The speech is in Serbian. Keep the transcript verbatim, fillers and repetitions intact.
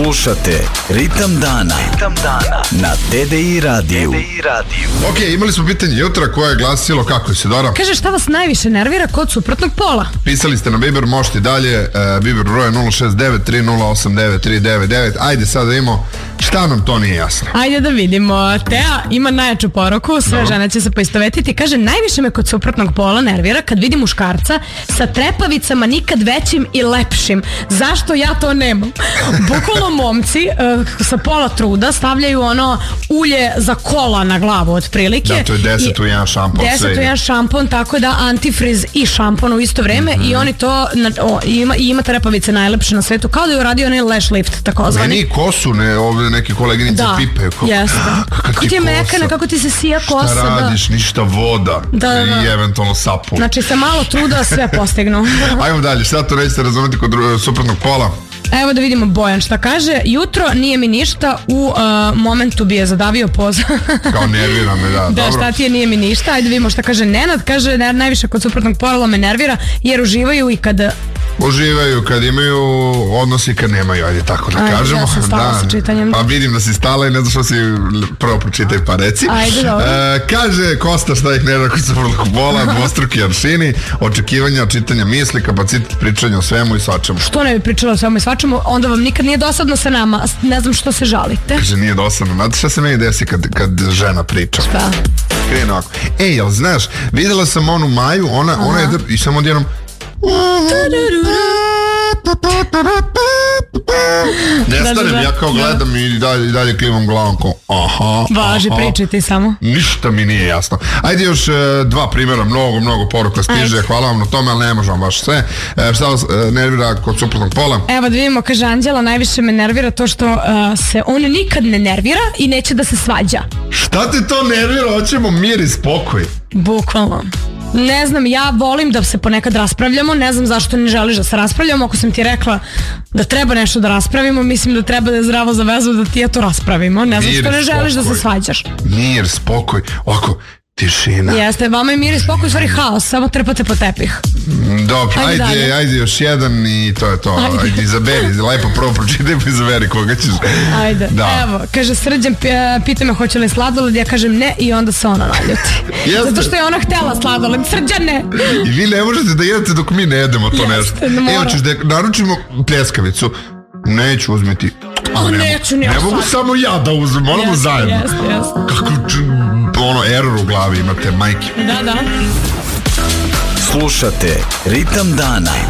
Slušate Ritam dana, Ritam dana na T D I radiju. Ok, imali smo pitanje jutra koje je glasilo kako je Sidora. Kaže, šta vas najviše nervira kod suprotnog pola? Pisali ste na Viber, možete i dalje. uh, Viber broj nula šest devet tri nula osam devet tri devet devet. Ajde sad da imamo šta nam to nije jasno. Ajde da vidimo. Tea ima najjaču poruku, sve žene će se poistovetiti. Kaže, najviše me kod suprotnog pola nervira kad vidim muškarca sa trepavicama nikad većim i lepšim. Zašto ja to nemam? Bukvalno momci uh, sa pola truda stavljaju ono ulje za kola na glavu otprilike. Da, to je deset u jedan šampon. deset u jedan šampon, tako da antifriz i šampon u isto vreme mm-hmm. i oni to na, o, ima, ima trepavice najlepše na svetu, kao da je uradio onaj lash lift takozvani. Meni kosu, ne, ovdje neke koleginice da, pipaju. Kako, jeste. Kako ti je mekana, kako ti se sija kosa. Šta radiš, da. Ništa voda da, da, da. I eventualno sapu. Znači sa malo truda sve postignu. Ajmo dalje, šta to nećete razumjeti kod suprotnog pola? Evo da vidimo Bojan šta kaže. Jutro nije mi ništa, u uh, momentu bi je zadavio poza. Kao nervira me, da. Da, dobro. šta ti je nije mi ništa. Ajde vidimo šta kaže Nenad. Kaže, najviše kod suprotnog pola me nervira jer uživaju i kad... Uživaju kad imaju odnos i kad nemaju, ajde tako da ajde, kažemo. Ja sam stala da, sa čitanjem. Pa vidim da si stala i ne znam što si prvo pročitaj pa reci. Ajde, dobro. E, kaže Kosta šta ih nervira kod suprotnog pola, dvostruki aršini, očekivanja, čitanja misli, kapacitet pričanja o svemu i svačemu. Što ne bi pričala o svemu i svačemu, onda vam nikad nije dosadno sa nama, ne znam što se žalite. Kaže, nije dosadno. Znate šta se meni desi kad, kad žena priča? Šta? Krene ovako. Ej, jel znaš, videla sam onu Maju, ona, ona je i samo odjednom ne stanem, da, da, da. Ja kao gledam i dalje, i dalje klimam glavom kao aha, važi, aha. Pričaj ti samo. Ništa mi nije jasno. Ajde još e, dva primjera, mnogo, mnogo poruka stiže. Ajde. Hvala vam na tome, ali ne možemo baš sve. E, šta vas e, nervira kod suprotnog pola? Evo da vidimo, kaže Anđela, najviše me nervira to što uh, se on nikad ne nervira i neće da se svađa. Šta te to nervira? Hoćemo mir i spokoj. Bukvalno. Ne znam, ja volim da se ponekad raspravljamo, ne znam zašto ne želiš da se raspravljamo. Ako sam ti rekla da treba nešto da raspravimo, mislim da treba da je zdravo za vezu da ti ja to raspravimo. Ne znam što ne želiš da se svađaš. Mir, spokoj, ovako, tišina. Jeste, vama je mir i spokoj, u stvari haos, samo trpate po tepih. Dobro, ajde, ajde, ajde još jedan i to je to. Ajde, ajde izaberi, lepo prvo pročitaj pa izaberi koga ćeš. Ajde, da. Evo, kaže Srđan, pita me hoće li sladoled, ja kažem ne i onda se ona naljuti. Zato što je ona htjela sladoled, Srđane! I vi ne možete da jedete dok mi ne jedemo to nešto. Jeste, evo ćeš da naručimo pljeskavicu. Neću uzmeti. A ne neću ni ne mogu samo ja da uzmem, moramo zajedno. Jeste, jeste. Kako ono error u glavi imate, majke. Da, da. Slušate Ritam dana.